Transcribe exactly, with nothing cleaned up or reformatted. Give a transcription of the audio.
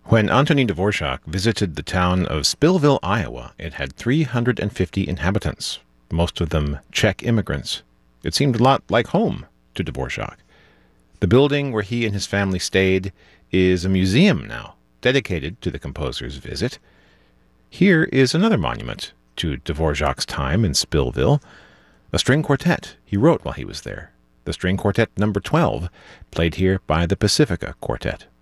When Antonin Dvorak visited the town of Spillville, Iowa, it had three hundred fifty inhabitants, most of them Czech immigrants. It seemed a lot like home to Dvorak. The building where he and his family stayed is a museum now, dedicated to the composer's visit. Here is another monument to Dvorak's time in Spillville, a string quartet he wrote while he was there, the string quartet number twelve, played here by the Pacifica Quartet.